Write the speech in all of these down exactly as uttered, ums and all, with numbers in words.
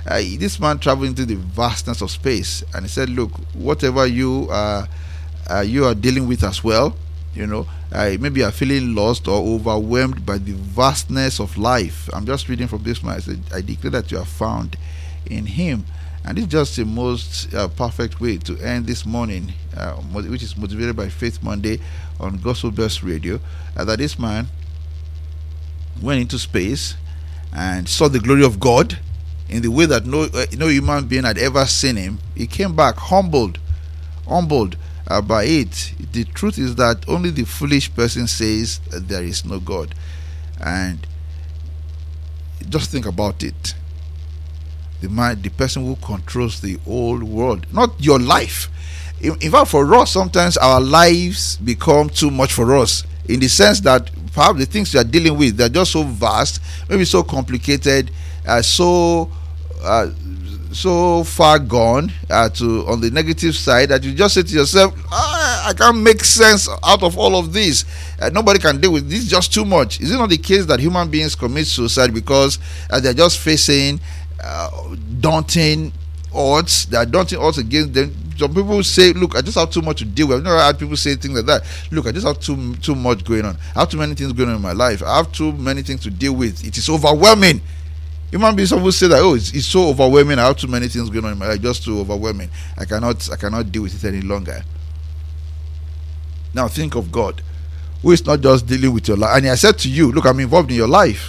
uh, this man traveled into the vastness of space, and he said, look, whatever you are uh, you are dealing with as well, you know, uh, maybe you are feeling lost or overwhelmed by the vastness of life. I'm just reading from this man. I said, I declare that you are found in him. And it's just the most uh, perfect way to end this morning, uh, which is motivated by Faith Monday on Gospel Best Radio, uh, that this man went into space and saw the glory of God in the way that no uh, no human being had ever seen him. He came back humbled, humbled uh, by it. The truth is that only the foolish person says that there is no God. And just think about it. The man, the person who controls the whole world, not your life. In, in fact, for us, sometimes our lives become too much for us, in the sense that perhaps the things you are dealing with, they're just so vast, maybe so complicated, uh, so uh, so far gone uh, to on the negative side, that you just say to yourself, ah, I can't make sense out of all of this. Uh, nobody can deal with this. It's just too much. Is it not the case that human beings commit suicide because uh, they're just facing Uh, daunting odds? They are daunting odds against them. Some people say, look, I just have too much to deal with. I've never had people say things like that. Look, I just have too too much going on. I have too many things going on in my life. I have too many things to deal with. It is overwhelming. Human beings will say that, oh, it's, it's so overwhelming. I have too many things going on in my life. Just too overwhelming. I cannot I cannot deal with it any longer. Now think of God, who is not just dealing with your life. And I said to you, look, I'm involved in your life.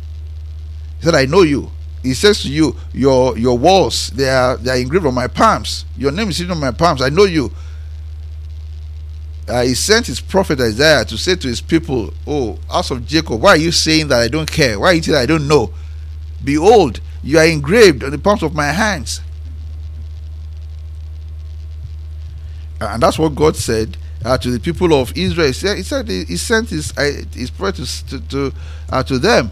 He said, I know you. He says to you, your your walls, they are they are engraved on my palms. Your name is written on my palms. I know you. Uh, he sent his prophet Isaiah to say to his people, oh, house of Jacob, why are you saying that I don't care? Why are you saying that I don't know? Behold, you are engraved on the palms of my hands. And that's what God said uh, to the people of Israel. He said he, said he, he sent his uh, his prophet to to, uh, to them.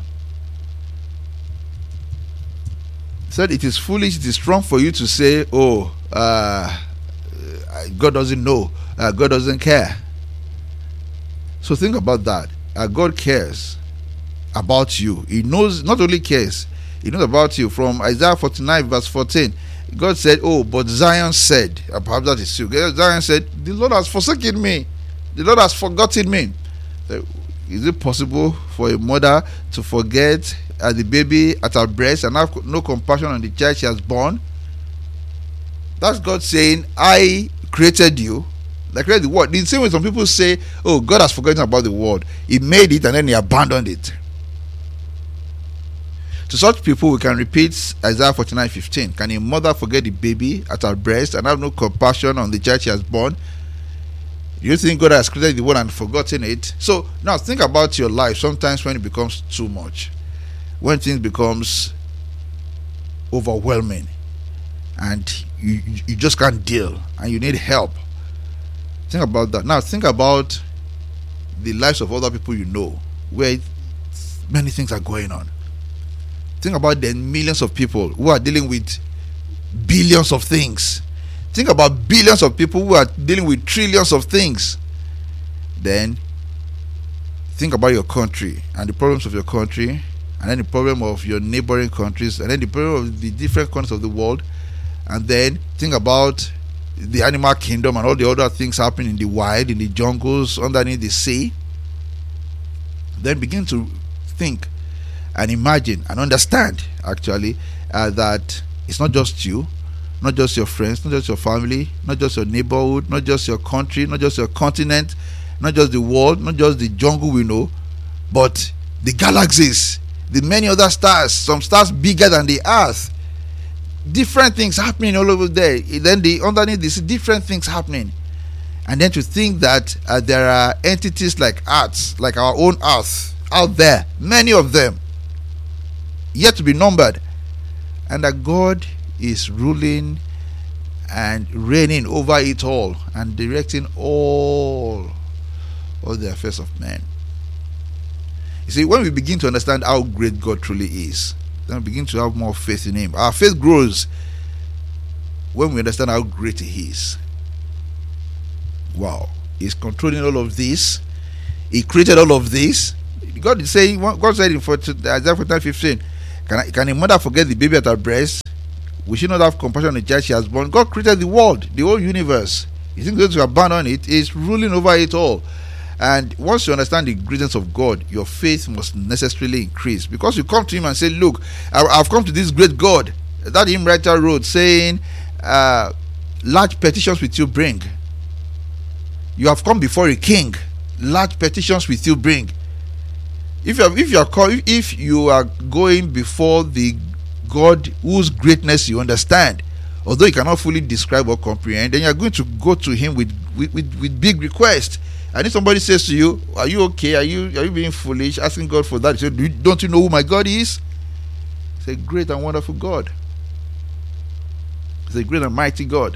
Said it is foolish, it is wrong for you to say, oh, uh, God doesn't know, uh, God doesn't care. So think about that. Uh, God cares about you. He knows, not only cares, he knows about you. From Isaiah forty-nine verse fourteen, God said, oh, but Zion said, uh, perhaps that is true. Zion said, the Lord has forsaken me, the Lord has forgotten me. So, is it possible for a mother to forget uh, the baby at her breast and have no compassion on the child she has born? That's God saying, I created you. I created the world. In the same way some people say, oh, God has forgotten about the world. He made it and then he abandoned it. To such people, we can repeat Isaiah forty-nine fifteen. Can a mother forget the baby at her breast and have no compassion on the child she has born? You think God has created the world and forgotten it? So now think about your life. Sometimes when it becomes too much, when things becomes overwhelming, and you, you just can't deal, and you need help. Think about that. Now think about the lives of other people you know, where many things are going on. Think about the millions of people who are dealing with billions of things. Think about billions of people who are dealing with trillions of things. Then think about your country and the problems of your country, and then the problem of your neighboring countries, and then the problem of the different countries of the world. And then think about the animal kingdom and all the other things happening in the wild, in the jungles, underneath the sea. Then begin to think and imagine and understand actually uh, that it's not just you, not just your friends, not just your family, not just your neighborhood, not just your country, not just your continent, not just the world, not just the jungle we know, but the galaxies, the many other stars, some stars bigger than the earth. Different things happening all over there. Then the underneath this, different things happening. And then to think that uh, there are entities like Earth, like our own Earth, out there, many of them, yet to be numbered, and that God is ruling and reigning over it all and directing all all the affairs of men. You see, when we begin to understand how great God truly is, then we begin to have more faith in him. Our faith grows when we understand how great he is. Wow, he's controlling all of this. He created all of this. God is saying, God said in Isaiah forty-nine fifteen, can, I, can a mother forget the baby at her breast? We should not have compassion on the child she has born. God created the world, the whole universe. He's not going to abandon it. He's ruling over it all. And once you understand the greatness of God, your faith must necessarily increase, because you come to him and say, look, I've come to this great God. That hymn writer wrote saying, uh, large petitions with you bring. You have come before a king. Large petitions with you bring. If you are, if you are call, if you are going before the God whose greatness you understand, although you cannot fully describe or comprehend, then you are going to go to him with with, with, with big requests. And if somebody says to you, are you okay? Are you are you being foolish? Asking God for that. You say, don't you know who my God is? It's a great and wonderful God. It's a great and mighty God.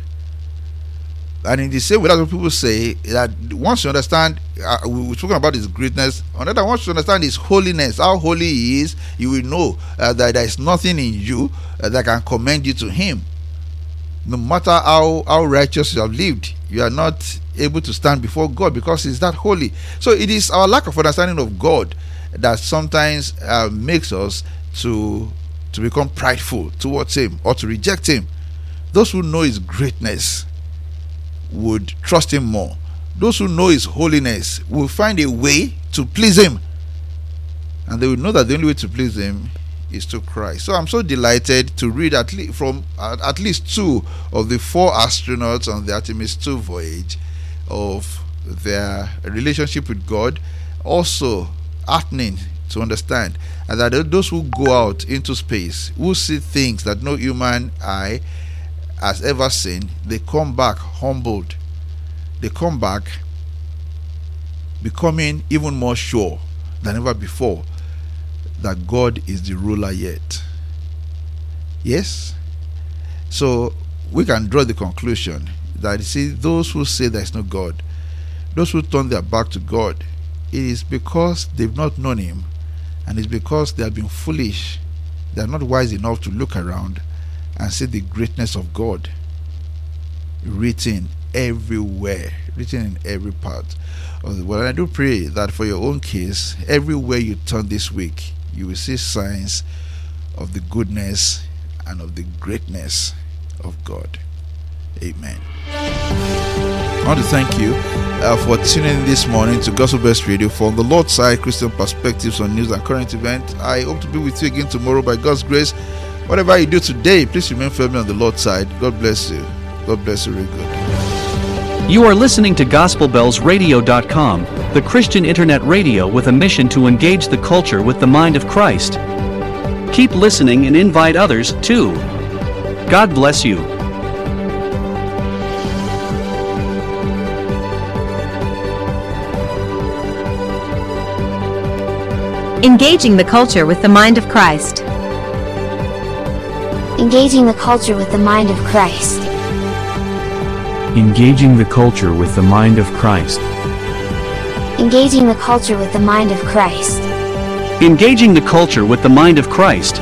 And in the same way, that's what people say, that once you understand, uh, we we're talking about his greatness, on that, once you understand his holiness, how holy he is, you will know uh, that there is nothing in you uh, that can commend you to him. No matter how, how righteous you have lived, you are not able to stand before God, because he's that holy. So it is our lack of understanding of God that sometimes uh, makes us to, to become prideful towards him, or to reject him. Those who know his greatness would trust him more. Those who know his holiness will find a way to please him, and they will know that the only way to please him is to Christ. So I'm so delighted to read at least from uh, at least two of the four astronauts on the Artemis two voyage of their relationship with God. Also heartening to understand, and that those who go out into space, who see things that no human eye has ever seen, they come back humbled. They come back becoming even more sure than ever before that God is the ruler yet. Yes? So we can draw the conclusion that, you see, those who say there is no God, those who turn their back to God, it is because they've not known him, and it's because they have been foolish. They are not wise enough to look around and see the greatness of God written everywhere, written in every part of the world. And I do pray that for your own case, everywhere you turn this week, you will see signs of the goodness and of the greatness of God. Amen. I want to thank you uh, for tuning in this morning to Gospel Bells Radio for the Lord's Side Christian Perspectives on News and Current Events. I hope to be with you again tomorrow by God's grace. Whatever you do today, please remain firmly on the Lord's side. God bless you. God bless you really good. You are listening to Gospel Bells Radio dot com, the Christian internet radio with a mission to engage the culture with the mind of Christ. Keep listening and invite others, too. God bless you. Engaging the culture with the mind of Christ. Engaging the culture with the mind of Christ. Engaging the culture with the mind of Christ. Engaging the culture with the mind of Christ. Engaging the culture with the mind of Christ.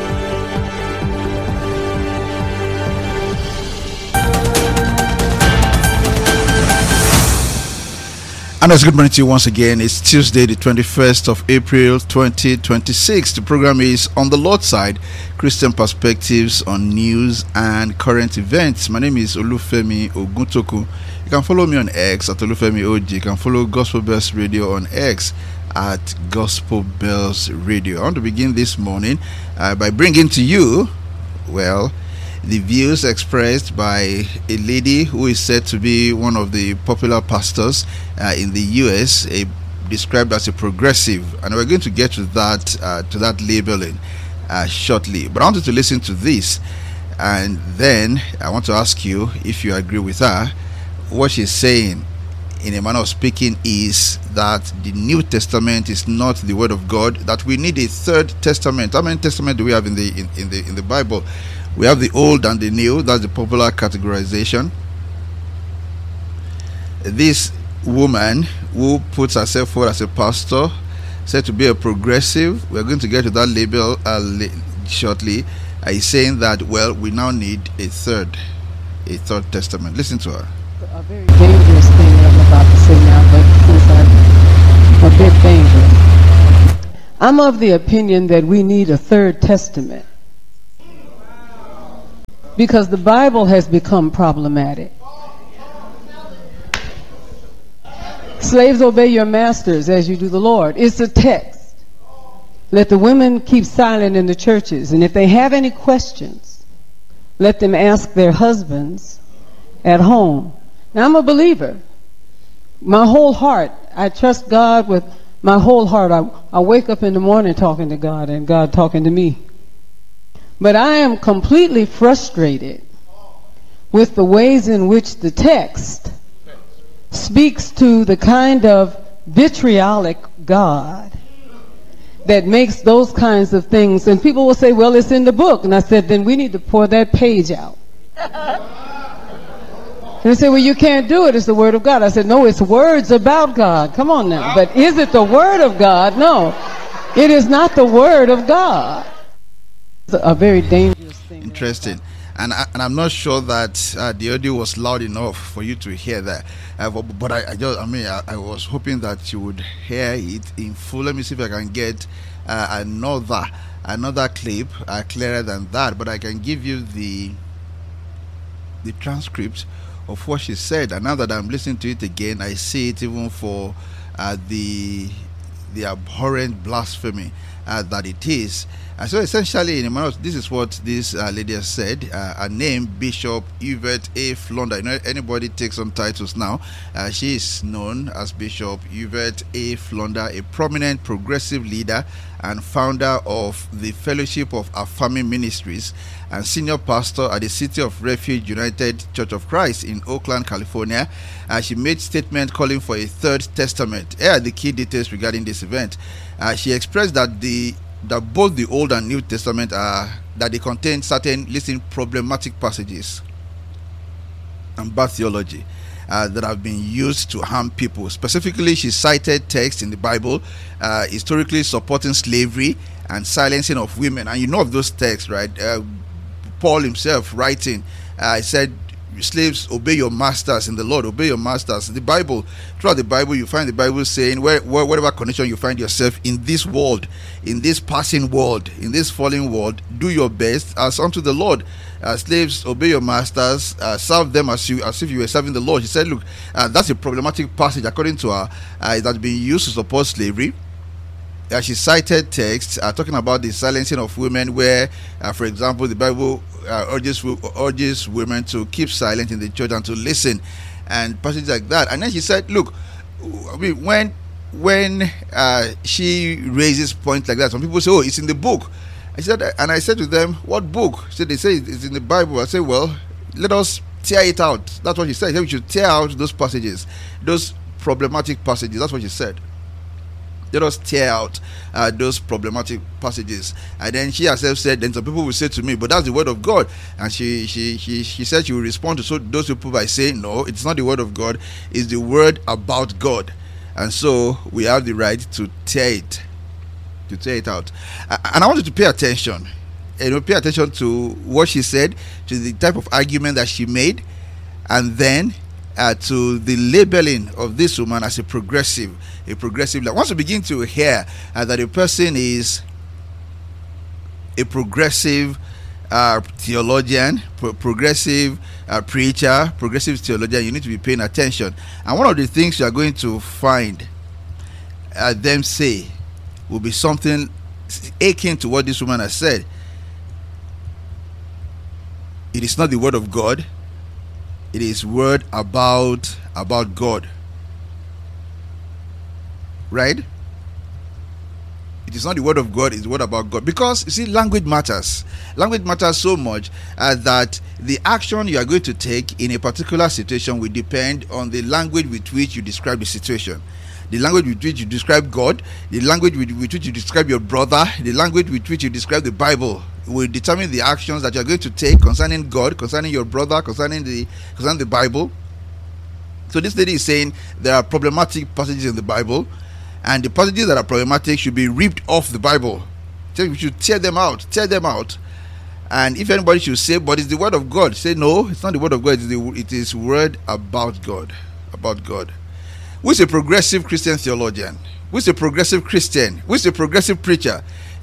And it's good morning to you once again. It's Tuesday, the twenty-first of April, twenty twenty-six. The program is On the Lord's Side, Christian Perspectives on News and Current Events. My name is Olufemi Oguntoku. You can follow me on X at Olufemi O G. You can follow Gospel Bells Radio on X at Gospel Bells Radio. I want to begin this morning uh, by bringing to you, well, the views expressed by a lady who is said to be one of the popular pastors uh, in the U S, a, described as a progressive, and we're going to get to that uh, to that labeling uh, shortly. But I wanted to listen to this, and then I want to ask you if you agree with her. What she's saying, in a manner of speaking, is that the New Testament is not the Word of God. That we need a third testament. How many testaments do we have in the in, in the in the Bible? We have the Old and the New. That's the popular categorization. This woman who puts herself forward as a pastor, said to be a progressive, we're going to get to that label uh, shortly, uh, is saying that, well, we now need a third, a third testament. Listen to her. A very dangerous thing I'm about to say now, but it's a, a bit dangerous. I'm of the opinion that we need a third testament. Because the Bible has become problematic. Slaves, obey your masters as you do the Lord. It's a text. Let the women keep silent in the churches, and if they have any questions, let them ask their husbands at home. Now, I'm a believer. My whole heart, I trust God with my whole heart. I, I wake up in the morning talking to God and God talking to me. But I am completely frustrated with the ways in which the text speaks to the kind of vitriolic God that makes those kinds of things. And people will say, well, it's in the book. And I said, then we need to pour that page out. And they say, well, you can't do it. It's the Word of God. I said, no, it's words about God. Come on now. But is it the Word of God? No. It is not the Word of God. It's a very dangerous thing. Interesting. And, I, and I'm not sure that uh, the audio was loud enough for you to hear that. Uh, but, but I, I just, I mean, I, I was hoping that you would hear it in full. Let me see if I can get uh, another another clip uh, clearer than that. But I can give you the the transcript of what she said. And now that I'm listening to it again, I see it even for uh, the the abhorrent blasphemy uh, that it is. And so essentially, in a manner, this is what this uh, lady has said. Uh, her name, Bishop Yvette A. Flonder. You know, anybody takes some titles now. Uh, she is known as Bishop Yvette A. Flonder, a prominent progressive leader and founder of the Fellowship of Affirming Ministries and senior pastor at the City of Refuge United Church of Christ in Oakland, California. Uh, she made statement calling for a third testament. Here are the key details regarding this event. Uh, she expressed that the that both the Old and New Testament are that they contain certain, listen, problematic passages and bad theology uh, that have been used to harm people. Specifically, she cited texts in the Bible uh, historically supporting slavery and silencing of women. And you know of those texts, right? Uh, Paul himself writing, uh, he said, slaves, obey your masters in the Lord, obey your masters. The Bible, throughout the Bible, you find the Bible saying, where, where, whatever condition you find yourself in this world, in this passing world, in this falling world, do your best as unto the Lord. Uh, slaves, obey your masters, uh, serve them as you as if you were serving the Lord. She said, look, uh, that's a problematic passage according to her, uh, that's been used to support slavery. Uh, she cited texts uh, talking about the silencing of women, where, uh, for example, the Bible uh, urges urges women to keep silent in the church and to listen, and passages like that. And then she said, "Look, I mean, when when uh, she raises points like that, some people say, oh, it's in the book." I said, and I said to them, "What book?" She said, "They say it's in the Bible." I said, "Well, let us tear it out." That's what she said. She said we should tear out those passages, those problematic passages. That's what she said. Let us tear out uh, those problematic passages. And then she herself said, then some people will say to me, but that's the word of God. And she she she, she said she will respond to so those people by saying, no, it's not the word of God, it's the word about God. And so we have the right to tear it, to tear it out. Uh, and I want you to pay attention, you know, pay attention to what she said, to the type of argument that she made, and then Uh, to the labeling of this woman as a progressive, a progressive. Once you begin to hear uh, that a person is a progressive uh, theologian, pro- progressive uh, preacher, progressive theologian, you need to be paying attention. And one of the things you are going to find uh, them say will be something akin to what this woman has said. It is not the word of God. It is word about about God, right? It is not the word of God, it's the word about God. Because you see, language matters. Language matters so much uh, that the action you are going to take in a particular situation will depend on the language with which you describe the situation. The language with which you describe God, the language with, with which you describe your brother, the language with which you describe the Bible will determine the actions that you are going to take concerning God, concerning your brother, concerning the concerning the Bible. So this lady is saying there are problematic passages in the Bible, and the passages that are problematic should be ripped off the Bible. So we should tear them out, tear them out. And if anybody should say, but it's the word of God, say no, it's not the word of God, it is the it is word about God, about God. Who is a progressive Christian theologian? Who is a progressive Christian? Who is a progressive preacher?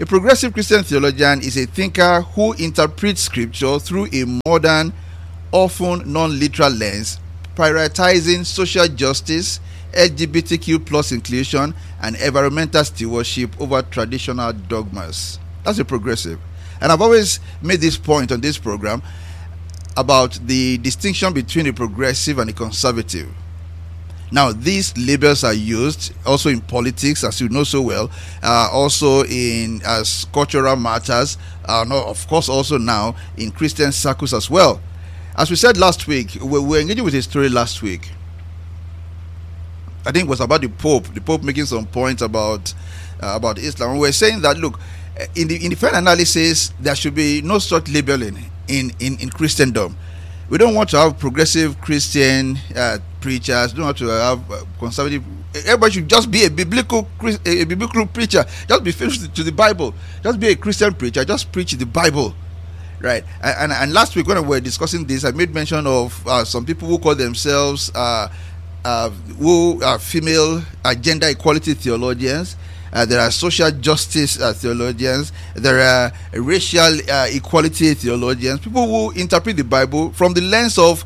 A progressive Christian theologian is a thinker who interprets scripture through a modern, often non-literal lens, prioritizing social justice, L G B T Q plus inclusion, and environmental stewardship over traditional dogmas. That's a progressive. And I've always made this point on this program about the distinction between a progressive and a conservative. Now, these labels are used also in politics, as you know so well, uh, also in as cultural matters, uh, no, of course also now in Christian circles as well. As we said last week, we were engaging with a story last week. I think it was about the Pope, the Pope making some points about uh, about Islam. We were saying that, look, in the in the final analysis, there should be no such labeling in, in, in Christendom. We don't want to have progressive Christian uh, preachers. We don't want to have uh, conservative. Everybody should just be a biblical a biblical preacher. Just be faithful to the Bible. Just be a Christian preacher. Just preach the Bible, right? And and, and last week when we were discussing this, I made mention of uh, some people who call themselves uh, uh, who are female uh, gender equality theologians. Uh, there are social justice uh, theologians. There are racial uh, equality theologians. People who interpret the Bible from the lens of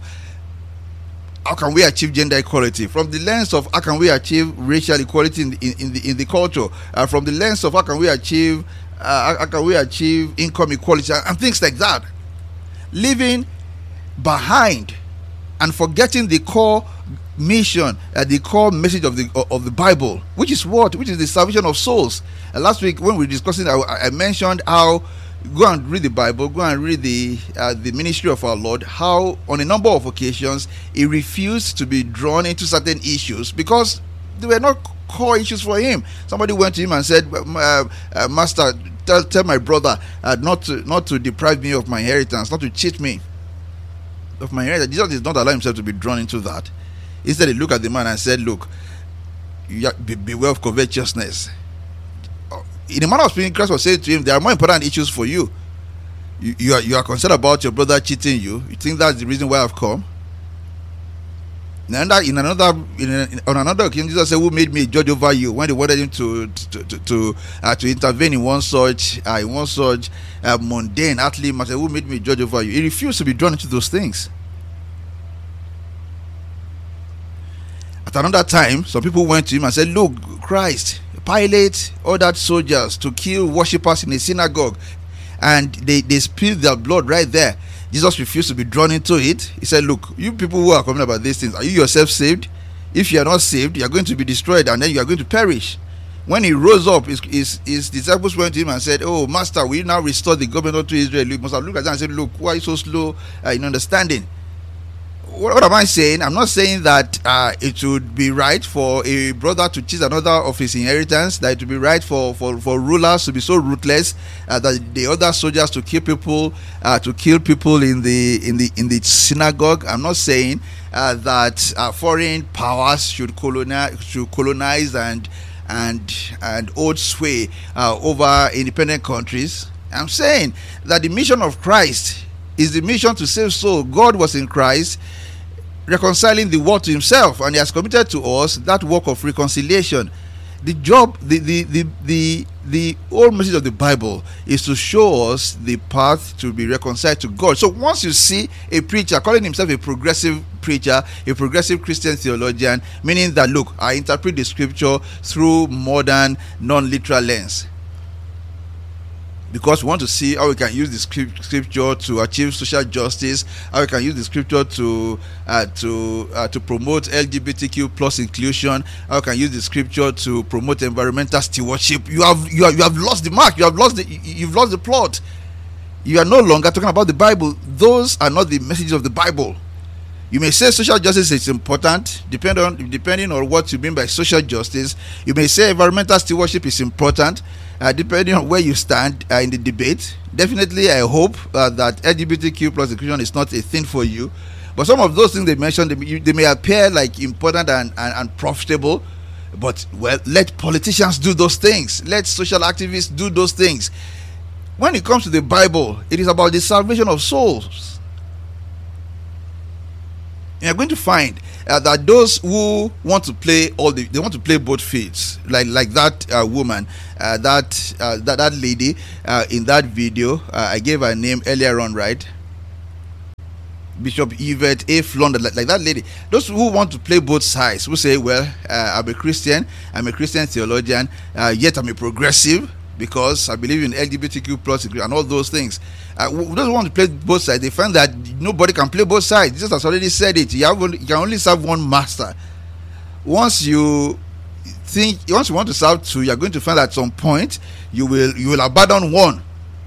how can we achieve gender equality, from the lens of how can we achieve racial equality in the, in, in the in the culture, uh, from the lens of how can we achieve uh, how can we achieve income equality and, and things like that, leaving behind and forgetting the core mission, uh, the core message of the of the Bible, which is what, which is the salvation of souls. Uh, last week when we were discussing, I, I mentioned how go and read the Bible, go and read the uh, the ministry of our Lord. How on a number of occasions he refused to be drawn into certain issues because they were not core issues for him. Somebody went to him and said, uh, uh, "Master, tell tell my brother uh, not to not to deprive me of my inheritance, not to cheat me of my inheritance." Jesus did not allow himself to be drawn into that. Instead, he looked at the man and said, "Look, you be, beware of covetousness." In the manner of speaking, Christ was saying to him, there are more important issues for you. You, you, are, you are concerned about your brother cheating you. You think that's the reason why I've come? In another, in another, in a, in, on another occasion, Jesus said, "Who made me a judge over you?" When they wanted him to to to to, uh, to intervene in one such uh, in one such uh, mundane earthly matter, "Who made me a judge over you?" He refused to be drawn into those things. At another time, some people went to him and said, "Look, Christ, Pilate ordered soldiers to kill worshippers in a synagogue, and they, they spilled their blood right there." Jesus refused to be drawn into it. He said, "Look, you people who are complaining about these things, are you yourself saved? If you are not saved, you are going to be destroyed, and then you are going to perish." When he rose up, his, his, his disciples went to him and said, "Oh, Master, will you now restore the government to Israel?" He must have looked at them and said, "Look, why are you so slow uh, in understanding?" What, what am I saying? I'm not saying that uh, it would be right for a brother to cheat another of his inheritance, that it would be right for, for, for rulers to be so ruthless, uh, that the other soldiers to kill people, uh, to kill people in the in the in the synagogue. I'm not saying uh, that uh, foreign powers should colonize, should colonize and and and hold sway uh, over independent countries. I'm saying that the mission of Christ is the mission to save soul. God was in Christ, reconciling the world to himself, and he has committed to us that work of reconciliation. The job, the the the the, the whole message of the Bible is to show us the path to be reconciled to God. So once you see a preacher calling himself a progressive preacher, a progressive Christian theologian, meaning that, look, I interpret the scripture through modern non-literal lens, because we want to see how we can use the scripture to achieve social justice, how we can use the scripture to uh, to uh, to promote L G B T Q plus inclusion, how we can use the scripture to promote environmental stewardship. You have you have you have lost the mark. You have lost the you've lost the plot. You are no longer talking about the Bible. Those are not the messages of the Bible. You may say social justice is important, depending on depending on what you mean by social justice. You may say environmental stewardship is important, uh, depending on where you stand uh, in the debate. Definitely, I hope uh, that L G B T Q plus inclusion is not a thing for you. But some of those things they mentioned, they, they may appear like important and, and, and profitable. But, well, let politicians do those things. Let social activists do those things. When it comes to the Bible, it is about the salvation of souls. you're going to find uh, that those who want to play all the they want to play both fields, like like that uh, woman, uh, that, uh, that that lady uh, in that video. uh, I gave her name earlier on, right? Bishop Yvette A. Flonder, like, like that lady. Those who want to play both sides, who say, well, uh, I'm a Christian, I'm a Christian theologian, uh, yet I'm a progressive because I believe in L G B T Q plus and all those things. Uh, those who want to play both sides, they find that nobody can play both sides. Jesus has already said it. You, have, you can only serve one master. Once you think, once you want to serve two, you're going to find that at some point you will you will abandon one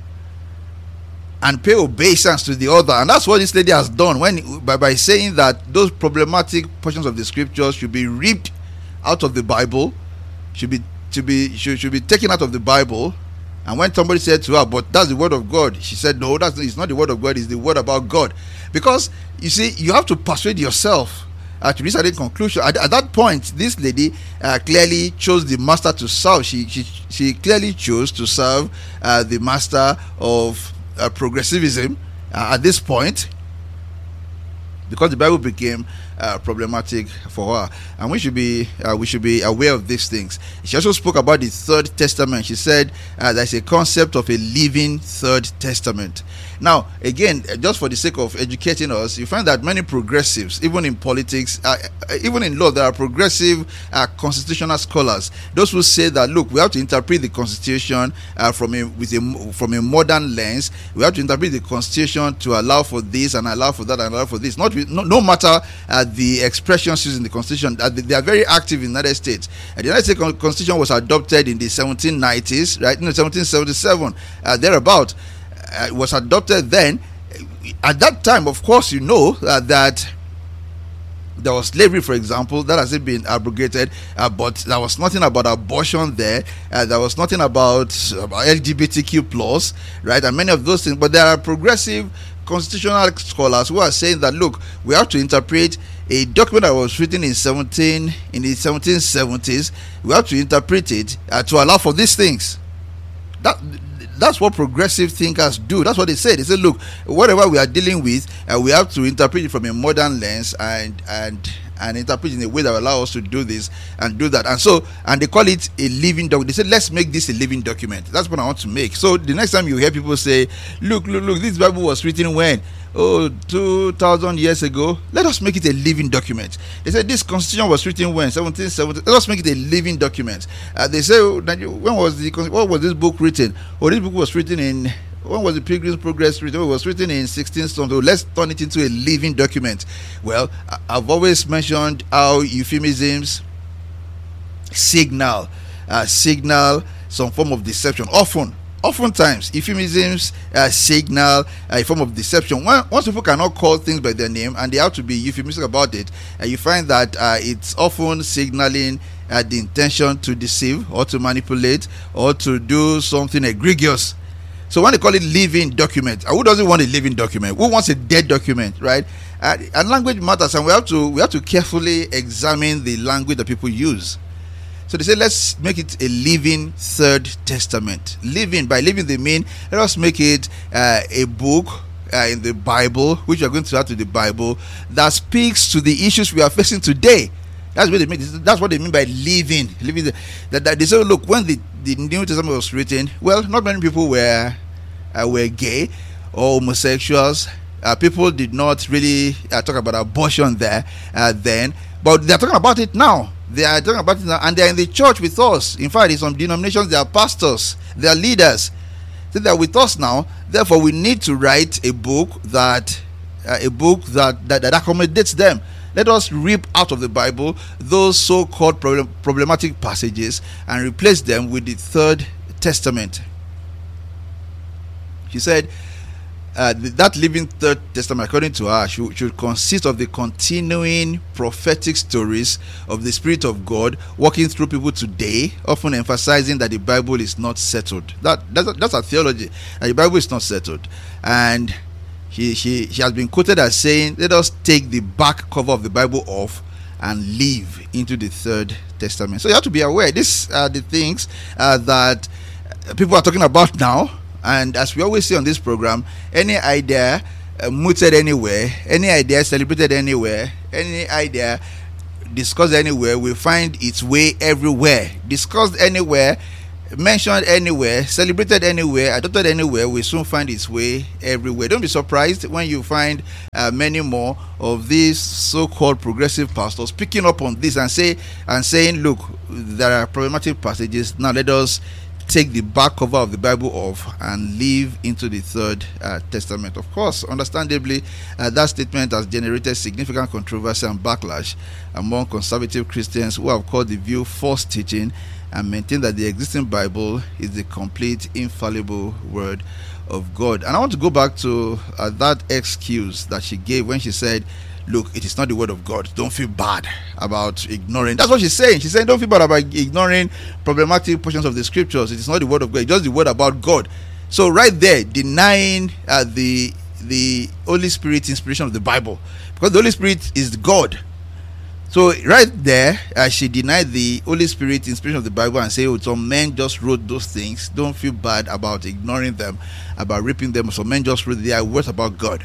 and pay obeisance to the other. And that's what this lady has done when by, by saying that those problematic portions of the scriptures should be ripped out of the Bible, should be to be should, should be taken out of the Bible. And when somebody said to her, but that's the word of God, she said, no, that's it's not the word of God, it's the word about God. Because you see, you have to persuade yourself uh, to reach a conclusion. At, at that point, this lady uh, clearly chose the master to serve. She she, she clearly chose to serve uh, the master of uh, progressivism uh, at this point, because the Bible became uh, problematic for her, and we should be uh, we should be aware of these things. She also spoke about the Third Testament. She said uh, there's a concept of a living Third Testament. Now, again, just for the sake of educating us, you find that many progressives, even in politics, uh, even in law, there are progressive uh, constitutional scholars. Those who say that, look, we have to interpret the Constitution uh, from a with a from a modern lens. We have to interpret the Constitution to allow for this and allow for that and allow for this. Not with, no, no matter uh, the expressions used in the Constitution, uh, they are very active in the United States. Uh, the United States Constitution was adopted in the seventeen nineties, right? No, seventeen seventy-seven, uh, thereabout. Uh, it was adopted then. At that time, of course, you know uh, that there was slavery, for example, that hasn't been abrogated, uh, but there was nothing about abortion there. Uh, there was nothing about, about L G B T Q plus, right? And many of those things. But there are progressive constitutional scholars who are saying that, look, we have to interpret a document that was written in seventeen in the seventeen seventies. We have to interpret it uh, to allow for these things. That. That's what progressive thinkers do. That's what they say. They say, look, whatever we are dealing with, uh, we have to interpret it from a modern lens and and and interpret it in a way that will allow us to do this and do that. And so, and they call it a living document. They say, let's make this a living document. That's what I want to make. So the next time you hear people say, look, look, look, this Bible was written when? Oh, two thousand years ago. Let us make it a living document. They said this Constitution was written when? seventeen seventy. Let us make it a living document. Uh, they say, when was the what was this book written? Oh, this book was written in, when was the Pilgrim's Progress written? It was written in sixteen something. So let's turn it into a living document. Well, I've always mentioned how euphemisms signal, uh, signal some form of deception. Often. Oftentimes, euphemisms uh, signal a form of deception. When, once people cannot call things by their name and they have to be euphemistic about it, uh, you find that uh, it's often signaling uh, the intention to deceive or to manipulate or to do something egregious. So when they call it living document, uh, who doesn't want a living document? Who wants a dead document, right? Uh, and language matters, and we have to we have to carefully examine the language that people use. So they say, let's make it a living Third Testament. Living, by living they mean, let us make it uh, a book uh, in the Bible, which we are going to add to the Bible, that speaks to the issues we are facing today. That's what they mean. That's what they mean by living. Living. The, that, that they say, look, when the, the New Testament was written, well, not many people were uh, were gay or homosexuals. Uh, people did not really uh, talk about abortion there uh, then, but they're talking about it now. They are talking about it now, and they are in the church with us. In fact, in some denominations, they are pastors, they are leaders. So they are with us now. Therefore, we need to write a book that, uh, a book that, that that accommodates them. Let us rip out of the Bible those so-called problem, problematic passages and replace them with the Third Testament. She said, Uh, that living Third Testament, according to her, should, should consist of the continuing prophetic stories of the Spirit of God working through people today, often emphasizing that the Bible is not settled. That that's, that's a theology. Uh, the Bible is not settled, and she she she has been quoted as saying, "Let us take the back cover of the Bible off and live into the Third Testament." So you have to be aware. These are the things uh, that people are talking about now. And as we always say on this program, any idea uh, mooted anywhere, any idea celebrated anywhere, any idea discussed anywhere will find its way everywhere. Discussed anywhere, mentioned anywhere, celebrated anywhere, adopted anywhere will soon find its way everywhere. Don't be surprised when you find uh, many more of these so-called progressive pastors picking up on this and say and saying, look, there are problematic passages, now let us take the back cover of the Bible off and live into the Third uh, Testament. Of course, understandably, uh, that statement has generated significant controversy and backlash among conservative Christians who have called the view false teaching and maintain that the existing Bible is the complete, infallible Word of God. And I want to go back to uh, that excuse that she gave when she said, look, it is not the Word of God. Don't feel bad about ignoring. That's what she's saying. She's saying, don't feel bad about ignoring problematic portions of the scriptures. It is not the Word of God. It's just the Word about God. So right there, denying uh, the the Holy Spirit inspiration of the Bible, because the Holy Spirit is God. So right there, uh, she denied the Holy Spirit inspiration of the Bible and say, oh, some men just wrote those things. Don't feel bad about ignoring them, about ripping them. Some men just wrote their words about God.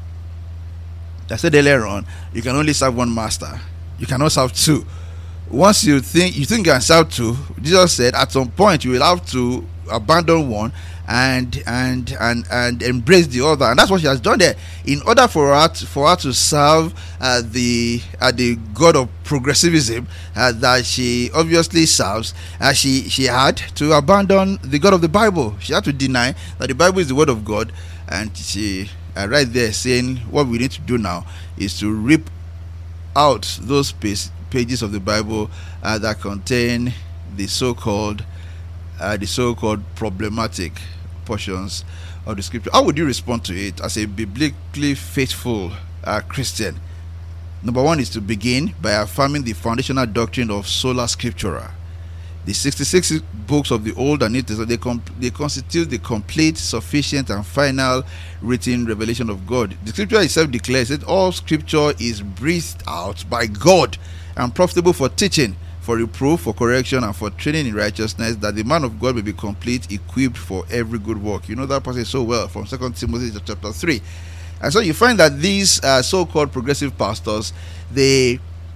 I said earlier on, you can only serve one master. You cannot serve two. Once you think you think you can serve two, Jesus said at some point you will have to abandon one and and and and embrace the other, and that's what she has done there. In order for her to, for her to serve uh, the uh, the God of progressivism uh, that she obviously serves, uh, she she had to abandon the God of the Bible. She had to deny that the Bible is the Word of God, and she. Uh, right there saying what we need to do now is to rip out those page, pages of the Bible uh, that contain the so-called uh, the so-called problematic portions of the scripture. How would you respond to it as a biblically faithful uh, Christian? Number one is to begin by affirming the foundational doctrine of sola scriptura. The sixty-six books of the Old and New Testament, they, comp- they constitute the complete, sufficient, and final written revelation of God. The scripture itself declares that all scripture is breathed out by God and profitable for teaching, for reproof, for correction, and for training in righteousness, that the man of God may be complete, equipped for every good work. You know that passage so well from Second Timothy chapter three. And so you find that these uh, so-called progressive pastors, they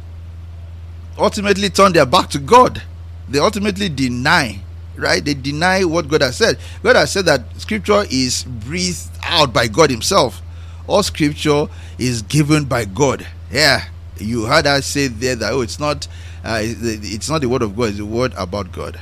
ultimately turn their back to God. They ultimately deny, right? They deny what God has said. God has said that scripture is breathed out by God himself. All scripture is given by God. Yeah, you heard us say there that, oh, it's not uh, it's not the word of God, it's the word about God.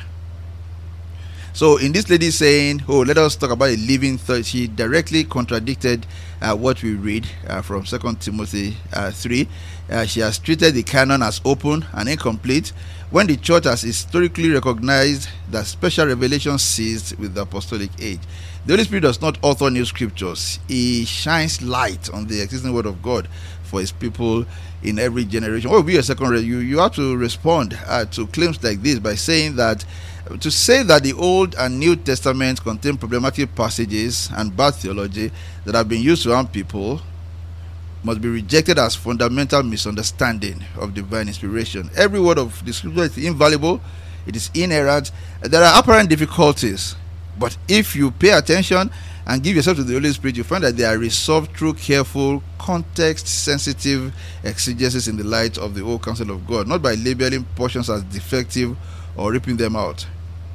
So in this lady saying, oh, let us talk about a living third, she directly contradicted uh, what we read uh, from Second Timothy uh, three. Uh, she has treated the canon as open and incomplete, when the church has historically recognized that special revelation ceased with the apostolic age. The Holy Spirit does not author new scriptures. He shines light on the existing word of God for his people in every generation. What will be a second? You, you have to respond uh, to claims like this by saying that to say that the Old and New Testament contain problematic passages and bad theology that have been used to harm people must be rejected as fundamental misunderstanding of divine inspiration. Every word of the scripture is invaluable, it is inerrant. There are apparent difficulties, but if you pay attention and give yourself to the Holy Spirit, you find that they are resolved through careful, context-sensitive exegesis in the light of the whole counsel of God, not by labeling portions as defective or ripping them out.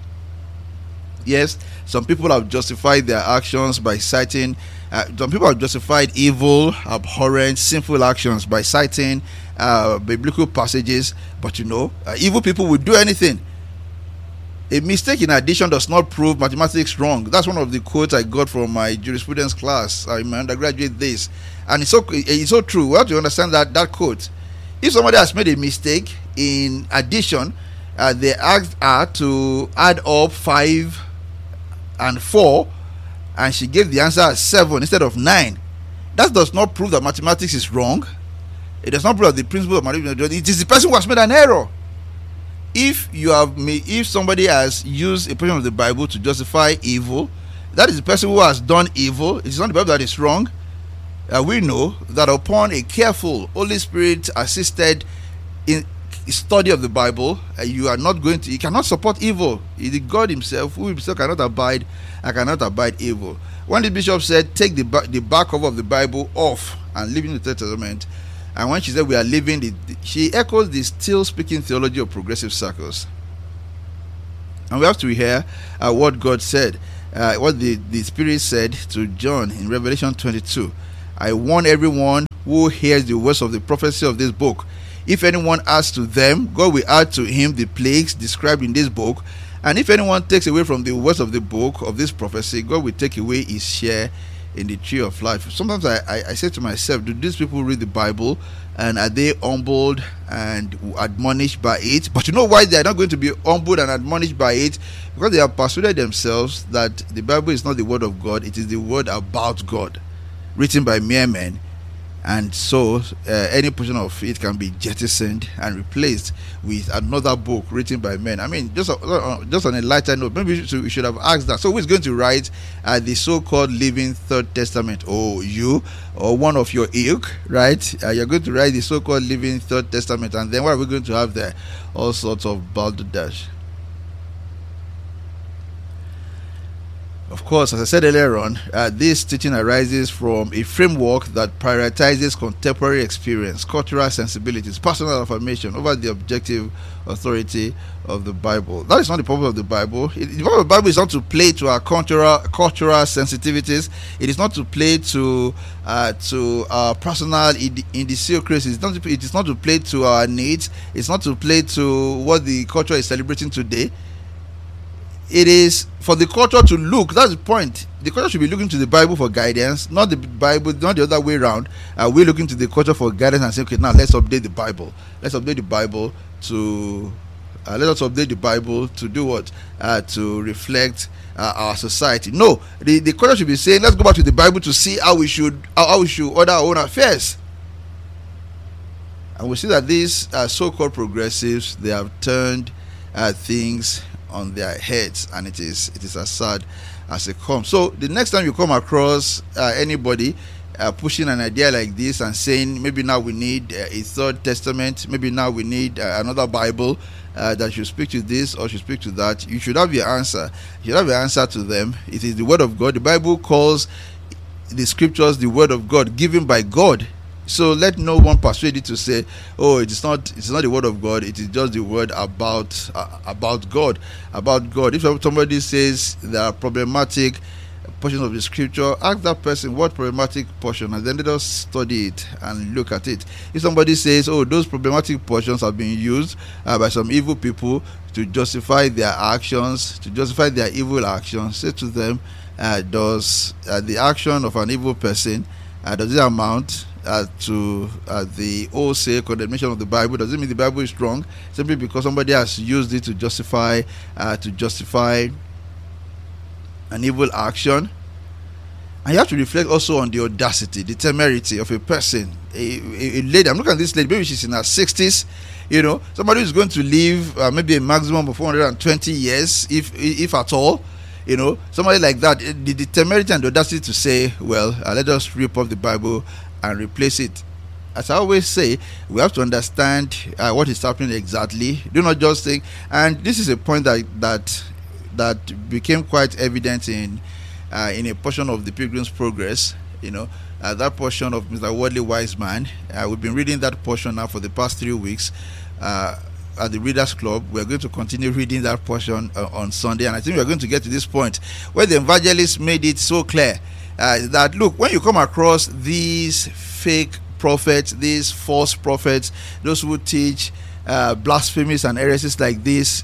Yes, some people have justified their actions by citing uh, some people have justified evil, abhorrent, sinful actions by citing uh, biblical passages, but you know, uh, evil people will do anything. A mistake in addition does not prove mathematics wrong. That's one of the quotes I got from my jurisprudence class uh, in my undergraduate days, and it's so it's so true. We have to understand that that quote. If somebody has made a mistake in addition, uh, they asked her to add up five and four, and she gave the answer as seven instead of nine. That does not prove that mathematics is wrong. It does not prove that the principle of mathematics. It is the person who has made an error. If you have made, if somebody has used a portion of the Bible to justify evil, that is the person who has done evil. It is not the Bible that is wrong. Uh, we know that upon a careful, Holy Spirit assisted in study of the Bible, uh, you are not going to, you cannot support evil. It is God himself who himself cannot abide, I cannot abide evil. When the bishop said, take the, ba- the back cover of the Bible off and leave in the Third Testament, and when she said we are leaving, the, the, she echoes the still speaking theology of progressive circles. And we have to hear uh, what God said, uh, what the, the Spirit said to John in Revelation twenty-two. I warn everyone who hears the words of the prophecy of this book. If anyone adds to them, God will add to him the plagues described in this book. And if anyone takes away from the words of the book of this prophecy, God will take away his share in the tree of life. Sometimes I, I, I say to myself, do these people read the Bible, and are they humbled and admonished by it? But you know why they are not going to be humbled and admonished by it? Because they have persuaded themselves that the Bible is not the word of God, it is the word about God, written by mere men. And so uh, any portion of it can be jettisoned and replaced with another book written by men. I mean, just uh, just on a lighter note, maybe we should, we should have asked that. So who is going to write uh, the so-called living Third Testament? Oh, you or one of your ilk, right? Uh, you're going to write the so-called living Third Testament, and then what are we going to have there? All sorts of balderdash. Of course, as I said earlier on, uh, this teaching arises from a framework that prioritizes contemporary experience, cultural sensibilities, personal affirmation over the objective authority of the Bible. That is not the purpose of the Bible. It, the purpose of the Bible is not to play to our cultural cultural sensitivities. It is not to play to uh, to our personal idiosyncrasies. It's not to, it is not to play to our needs. It's not to play to what the culture is celebrating today. It is for the culture to look. That's the point. The culture should be looking to the Bible for guidance, not the Bible, not the other way around. Uh, we're looking to the culture for guidance and say, okay, now let's update the Bible. Let's update the Bible to uh, let us update the Bible to do what? Uh, to reflect uh, our society. No, the, the culture should be saying, let's go back to the Bible to see how we should how, how we should order our own affairs. And we see that these uh, so-called progressives, they have turned uh, things on their heads, and it is it is as sad as it comes. So the next time you come across uh, anybody uh, pushing an idea like this and saying maybe now we need uh, a third testament, maybe now we need uh, another Bible uh, that should speak to this or should speak to that, you should have your answer. You should have your answer to them. It is the word of God. The Bible calls the scriptures the word of God, given by God. So let no one persuade you to say, "Oh, it is not. It is not the word of God. It is just the word about uh, about God, about God." If somebody says there are problematic portions of the scripture, ask that person what problematic portion, and then let us study it and look at it. If somebody says, "Oh, those problematic portions have been used uh, by some evil people to justify their actions, to justify their evil actions," say to them, uh, "Does uh, the action of an evil person uh, does it amount Uh, to uh, the wholesale condemnation of the Bible? Does it mean the Bible is wrong simply because somebody has used it to justify uh, to justify an evil action?" And you have to reflect also on the audacity, the temerity of a person, a, a, a lady. I'm looking at this lady, maybe she's in her sixties, you know, somebody who's going to live uh, maybe a maximum of four hundred twenty years, if if at all. You know, somebody like that, the, the temerity and the audacity to say, well, uh, let us rip off the Bible and replace it. As I always say, we have to understand uh, what is happening exactly. Do not just think. And this is a point that that that became quite evident in uh, in a portion of the Pilgrim's Progress. You know, uh, that portion of Mister Worldly Wiseman. Uh, we've been reading that portion now for the past three weeks. Uh, At the Readers Club, we're going to continue reading that portion uh, on Sunday, and I think we're going to get to this point where the evangelist made it so clear uh, that look, when you come across these fake prophets, these false prophets, those who teach uh, blasphemies and heresies like this,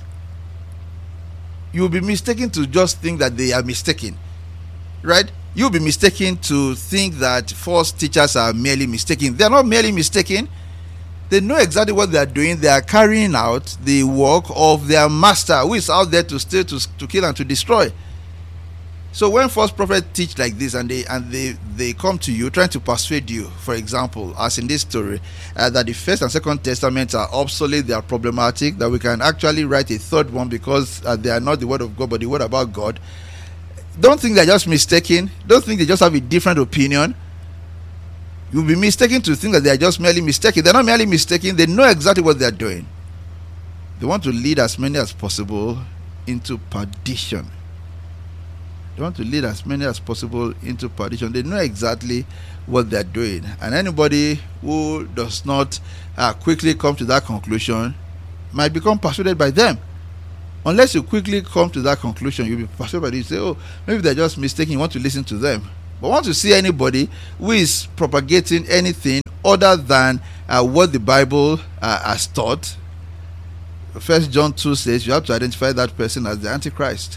you'll be mistaken to just think that they are mistaken, right? You'll be mistaken to think that false teachers are merely mistaken. They are not merely mistaken. They know exactly what they are doing. They are carrying out the work of their master, who is out there to steal, to, to kill, and to destroy. So when false prophets teach like this, and they and they, they come to you trying to persuade you, for example, as in this story, uh, that the First and Second Testaments are obsolete, they are problematic, that we can actually write a third one because uh, they are not the word of God, but the word about God. Don't think they're just mistaken. Don't think they just have a different opinion. You'll be mistaken to think that they are just merely mistaken. They're not merely mistaken. They know exactly what they're doing. They want to lead as many as possible into perdition. They want to lead as many as possible into perdition. They know exactly what they're doing. And anybody who does not uh, quickly come to that conclusion might become persuaded by them. Unless you quickly come to that conclusion, you'll be persuaded by them. You say, oh, maybe they're just mistaken. You want to listen to them. But once you see anybody who is propagating anything other than uh, what the Bible uh, has taught, First John two says you have to identify that person as the Antichrist.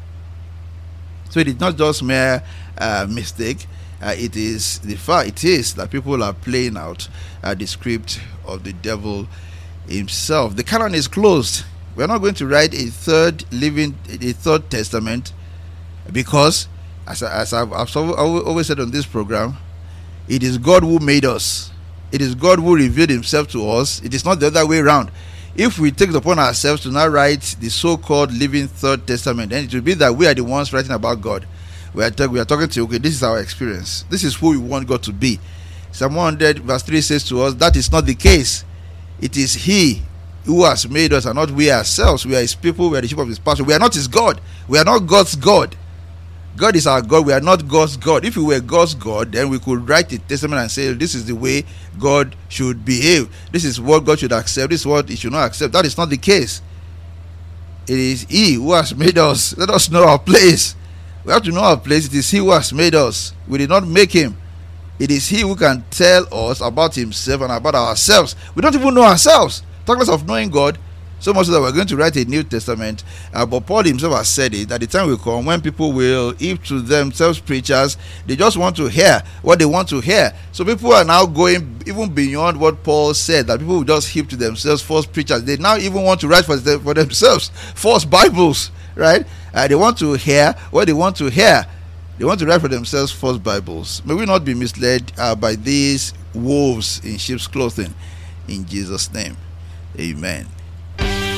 So it is not just mere uh, mistake. Uh, it is the fact. It is that people are playing out uh, the script of the devil himself. The canon is closed. We are not going to write a third living, a third testament, because, as, I, as I've, I've always said on this program, it is God who made us. It is God who revealed Himself to us. It is not the other way around. If we take it upon ourselves to now write the so-called living third testament, then it will be that we are the ones writing about God. We are, talk, we are talking to you, okay, this is our experience. This is who we want God to be. Psalm one hundred verse three says to us, that is not the case. It is He who has made us and not we ourselves. We are His people, we are the sheep of His pasture. We are not His God. We are not God's God. God is our God. We are not God's God. If we were God's God, then we could write a testament and say, this is the way God should behave. This is what God should accept. This is what He should not accept. That is not the case. It is He who has made us. Let us know our place. We have to know our place. It is He who has made us. We did not make Him. It is He who can tell us about Himself and about ourselves. We don't even know ourselves. Talk less of knowing God. So much so that we're going to write a New Testament. Uh, but Paul himself has said it, that the time will come when people will, if to themselves preachers, they just want to hear what they want to hear. So people are now going even beyond what Paul said, that people will just heap to themselves false preachers. They now even want to write for, them, for themselves false Bibles, right? Uh, they want to hear what they want to hear. They want to write for themselves false Bibles. May we not be misled uh, by these wolves in sheep's clothing. In Jesus' name, amen.